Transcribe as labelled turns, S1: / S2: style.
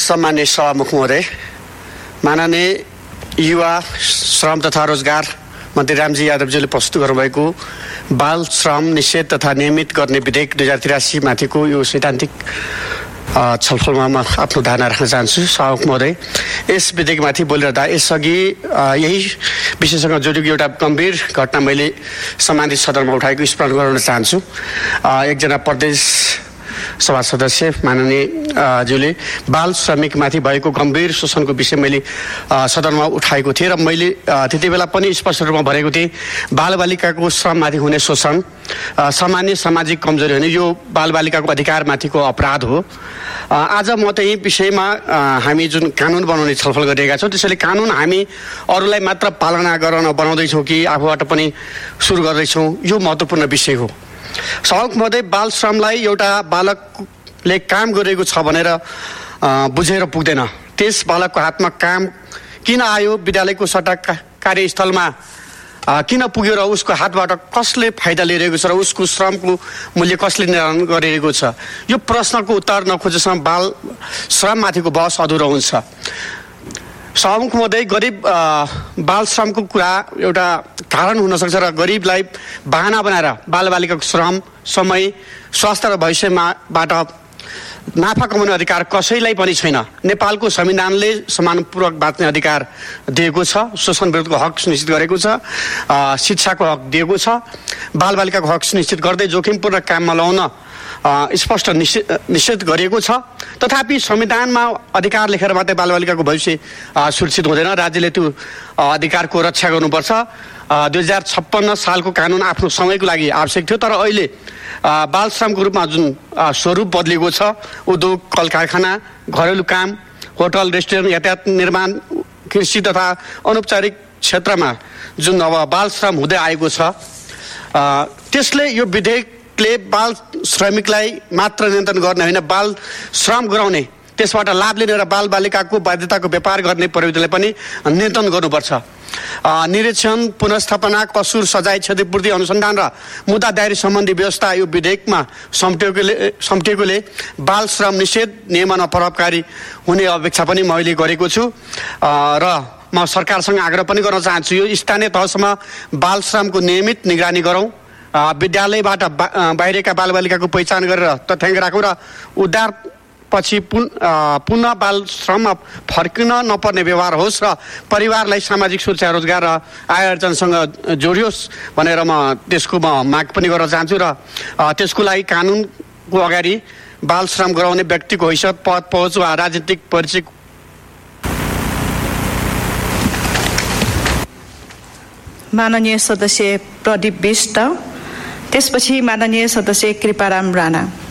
S1: सम्माननीय सभामुख महोदय, माननीय युवा श्रम तथा रोजगार मन्त्री रामजी यादवजीले प्रस्तुत गर्नुभएको बाल श्रम निषेध तथा नियमित गर्ने विधेयक 2083 माथिको यो सैद्धान्तिक छलफलमा म आफ्नो धारणा राख्न चाहन्छु। सभामुख महोदय, यस विधेयकमाथि बोलिरहँदा यसअघि यही विषयसँग जोडिएको एउटा गम्भीर घटना मैले सम्मानित सदनमा उठाएको स्मरण गराउन चाहन्छु। एकजना प्रदेश सभा सदस्य माननीय ज्यूले बाल श्रमिकमाथि भएको गम्भीर शोषणको विषय मैले सदनमा उठाएको थिएँ र मैले त्यति बेला पनि स्पष्ट रूपमा भनेको थिएँ बालबालिकाको श्रममाथि हुने शोषण सामान्य सामाजिक कमजोरी होइन, यो बालबालिकाको अधिकारमाथिको अपराध हो। आज म त यही विषयमा हामी जुन कानुन बनाउने छलफल गरिरहेका छौँ, त्यसैले कानुन हामी अरूलाई मात्र पालना गर्न बनाउँदैछौँ कि आफूबाट पनि सुरु गर्दैछौँ, यो महत्त्वपूर्ण विषय हो। सभामुख महोदय, बाल श्रमलाई एउटा बालकले काम गरेको छ भनेर बुझेर पुग्दैन। त्यस बालकको हातमा काम किन आयो, विद्यालयको सट्टा कार्यस्थलमा किन पुग्यो र उसको हातबाट कसले फाइदा लिइरहेको छ र उसको श्रमको मूल्य कसले निर्धारण गरिरहेको छ, यो प्रश्नको उत्तर नखोजेसम्म बाल श्रममाथिको बहस अधुरो हुन्छ। सभामुख महोदय, गरिब बाल श्रमको कुरा एउटा कारण हुनसक्छ र गरिबलाई बहाना बनाएर बालबालिकाको श्रम, समय, स्वास्थ्य र भविष्यबाट नाफा कमाउने अधिकार कसैलाई पनि छैन। नेपालको संविधानले समानपूर्वक बाँच्ने अधिकार दिएको छ, शोषण विरुद्धको हक सुनिश्चित गरेको छ, शिक्षाको हक दिएको छ, बालबालिकाको हक सुनिश्चित गर्दै जोखिमपूर्ण काममा लगाउन स्पष्ट निषेध गरिएको छ। तथापि संविधानमा अधिकार लेखेर मात्रै बालबालिकाको भविष्य सुरक्षित हुँदैन, राज्यले त्यो अधिकारको रक्षा गर्नुपर्छ। 2056 सालको कानुन आफ्नो समयको लागि आवश्यक थियो, तर अहिले बाल श्रमको रूपमा जुन स्वरूप बदलिएको छ, उद्योग, कल कारखाना, घरेलु काम, होटल, रेस्टुरेन्ट, यातायात निर्माण, कृषि तथा अनौपचारिक क्षेत्रमा जुन अब बाल श्रम हुँदै आएको छ, त्यसले यो विधेयकले बाल श्रमिकलाई मात्र नियन्त्रण गर्ने होइन, बाल श्रम गराउने, त्यसबाट लाभ लिने र बालबालिकाको बाध्यताको व्यापार गर्ने प्रवृत्तिलाई पनि नियन्त्रण गर्नुपर्छ। निरीक्षण, पुनर्स्थापना, कसुर, सजाय, क्षतिपूर्ति, अनुसन्धान र मुद्दा दायरी सम्बन्धी व्यवस्था यो विधेयकमा सम्टिएकोले बाल श्रम निषेध नियमन प्रभावकारी हुने अपेक्षा पनि मैले गरेको छु र म सरकारसँग आग्रह पनि गर्न चाहन्छु, यो स्थानीय तहसम्म बाल श्रमको नियमित निगरानी गरौँ, विद्यालयबाट बाहिरका बालबालिकाको पहिचान गरेर तथ्याङ्क राखौँ र उद्धार पछि पुनः बाल श्रममा फर्किन नपर्ने व्यवहार होस् र परिवारलाई सामाजिक सुरक्षा, रोजगार र आय आर्जनसँग जोडियोस् भनेर म त्यसको माग पनि गर्न चाहन्छु र त्यसको लागि कानुनको अगाडि बाल श्रम गराउने व्यक्तिको हैसियत, पद, पहुँच वा राजनीतिक परिचय
S2: माननीय सदस्य प्रदीप बिष्ट, त्यसपछि माननीय सदस्य कृपाराम राणा।